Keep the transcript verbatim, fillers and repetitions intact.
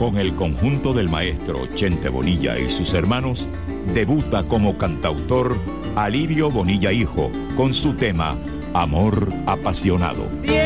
con el conjunto del maestro Chente Bonilla y sus hermanos, debuta como cantautor Alirio Bonilla Hijo con su tema Amor Apasionado. Siempre